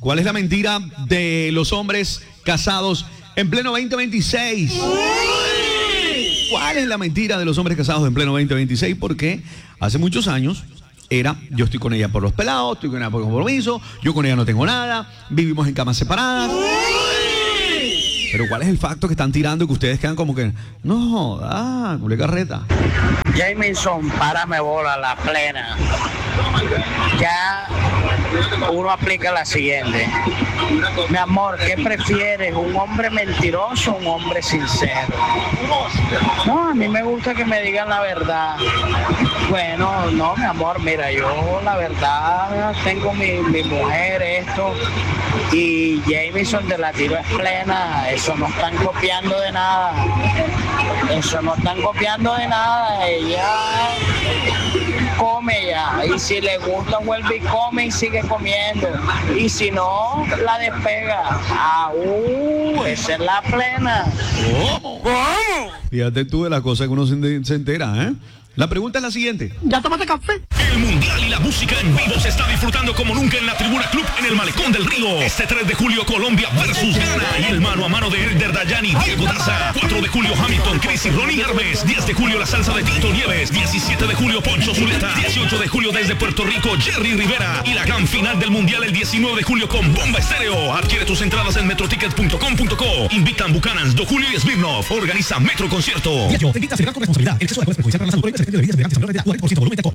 ¿Cuál es la mentira de los hombres casados en pleno 2026? ¿Cuál es la mentira de los hombres casados en pleno 2026? Porque hace muchos años yo estoy con ella por los pelados, estoy con ella por compromiso, yo con ella no tengo nada, vivimos en camas separadas. Pero ¿cuál es el facto que están tirando y que ustedes quedan como que, no, culé carreta? Jameson, párame bola, la plena. Ya uno aplica la siguiente. Mi amor, ¿qué prefieres? ¿Un hombre mentiroso o un hombre sincero? No, a mí me gusta que me digan la verdad. Bueno, no, mi amor, mira, yo la verdad tengo mi mujer, esto, y Jameson de la tiro es plena. Eso no están copiando de nada. Eso no están copiando de nada. Ella come ya, y si le gusta vuelve y come y sigue comiendo, y si no la despega. Esa es la plena. ¿Cómo? Fíjate tú de la cosa que uno se entera, ¿eh? La pregunta es la siguiente. ¿Ya tomaste café? El mundial y la música en vivo se está disfrutando como nunca en la Tribuna Club en el Malecón del Río. Este 3 de julio Colombia versus Ghana y el mano a mano de Elder Dayani y Diego Daza. 4 de julio Hamilton, Chris y Ronnie Hermes. 10 de julio la salsa de Tito Nieves. 17 de julio Poncho Zuleta. 18 de julio desde Puerto Rico Jerry Rivera. Y la gran final del mundial el 19 de julio con Bomba Estéreo. Adquiere tus entradas en metroticket.com.co. Invitan Buchanans, Do Julio y Smirnoff. Organiza Metro Concierto. Te invita a celebrar con responsabilidad. El exceso de alcohol es perjudicial para la salud. Prohíbe el expendio de bebidas de mayores de 40% volumen de alcohol.